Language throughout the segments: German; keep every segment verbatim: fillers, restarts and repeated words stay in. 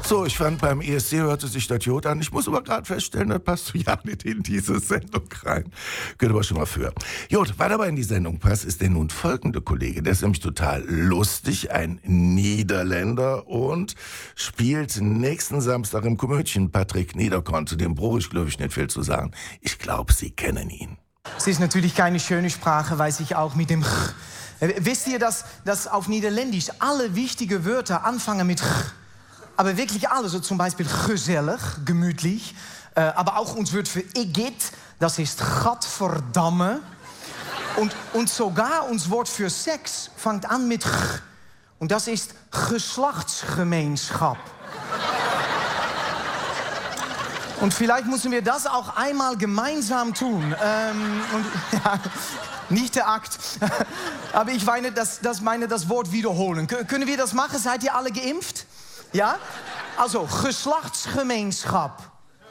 So, ich fand, beim E S C hörte sich das Jod an. Ich muss aber gerade feststellen, das passt ja nicht in diese Sendung rein. Könnte aber schon mal für. Jod, was aber in die Sendung passt, ist der nun folgende Kollege. Der ist nämlich total lustig, ein Niederländer und spielt nächsten Samstag im Komödien Patrick Niederkorn. Zu dem brauche ich, glaube ich, nicht viel zu sagen. Ich glaube, Sie kennen ihn. Es ist natürlich keine schöne Sprache, weiß ich auch mit dem Ch. Wisst ihr, dass, dass auf Niederländisch alle wichtige Wörter anfangen mit Ch? Aber wirklich alle, so zum Beispiel gezellig, gemütlich. Äh, aber auch uns Wort für Igitt, das ist Gadverdamme. Und, und sogar uns Wort für Sex fängt an mit Ch. Und das ist Geschlechtsgemeenschap. Und vielleicht müssen wir das auch einmal gemeinsam tun. Ähm, und, ja, nicht der Akt. Aber ich meine das, das, meine das Wort wiederholen. K- können wir das machen? Seid ihr alle geimpft? Ja? Also, Geschlechtsgemeenschap.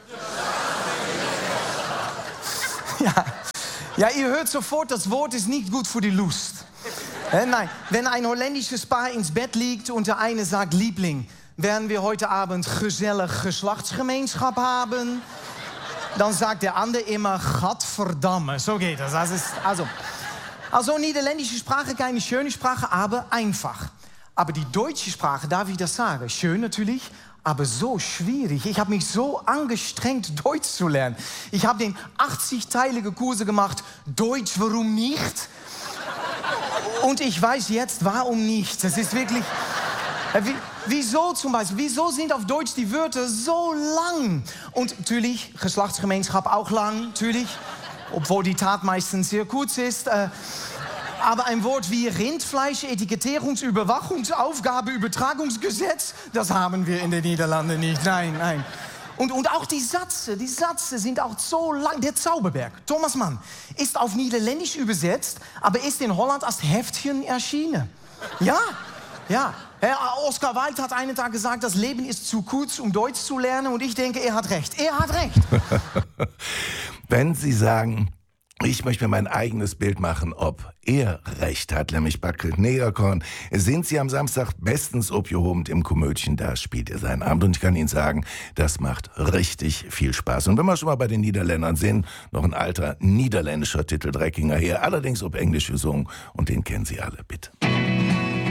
Ja. Ja, ihr hört sofort, das Wort ist nicht gut für die Lust. Äh, nein, wenn ein holländisches Paar ins Bett liegt und der eine sagt, Liebling, werden wir heute Abend gezellig Geschlechtsgemeenschap haben? Dann sagt der andere immer, Gadverdamme. So geht das. Das ist, also, also niederländische Sprache, keine schöne Sprache, aber einfach. Aber die deutsche Sprache, darf ich das sagen? Schön natürlich, aber so schwierig. Ich habe mich so angestrengt, Deutsch zu lernen. Ich habe den achtzig-teilige Kurse gemacht, Deutsch, warum nicht? Und ich weiß jetzt, warum nicht. Das ist wirklich... Wie, wieso zum Beispiel? Wieso sind auf Deutsch die Wörter so lang? Und natürlich, Geschlechtsgemeenschap auch lang, natürlich. Obwohl die Tat meistens sehr kurz ist. Äh, aber ein Wort wie Rindfleisch, Etikettierungsüberwachungsaufgabe, Übertragungsgesetz, das haben wir in den Niederlanden nicht. Nein, nein. Und, und auch die Sätze, die Sätze sind auch so lang. Der Zauberberg, Thomas Mann, ist auf Niederländisch übersetzt, aber ist in Holland als Heftchen erschienen. Ja, ja. Herr Oscar Wilde hat einen Tag gesagt, das Leben ist zu kurz, um Deutsch zu lernen. Und ich denke, er hat recht. Er hat recht. Wenn Sie sagen, ich möchte mir mein eigenes Bild machen, ob er recht hat, nämlich Patrick Niederkorn, sind Sie am Samstag bestens abgehoben im Komödien, da spielt er seinen Abend. Und ich kann Ihnen sagen, das macht richtig viel Spaß. Und wenn wir schon mal bei den Niederländern sind, noch ein alter niederländischer Titel, Dreckinger her, allerdings auf Englisch gesungen. Und den kennen Sie alle, bitte.